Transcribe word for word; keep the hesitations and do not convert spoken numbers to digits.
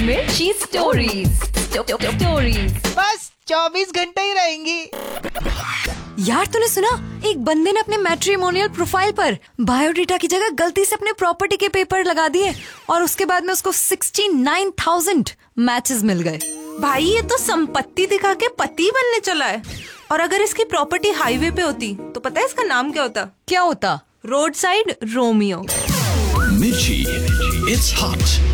मिर्ची stories stories बस चौबीस घंटे ही रहेंगी। यार तूने सुना, एक बंदे ने अपने मैट्रिमोनियल प्रोफाइल पर बायोडेटा की जगह गलती से अपने प्रॉपर्टी के पेपर लगा दिए और उसके बाद में उसको सिक्सटी नाइन थाउजेंड मैचेस मिल गए। भाई ये तो संपत्ति दिखा के पति बनने चला है। और अगर इसकी प्रॉपर्टी हाईवे पे होती तो पता है इसका नाम क्या होता? क्या होता? Road side Romeo. Mirchi, it's hot.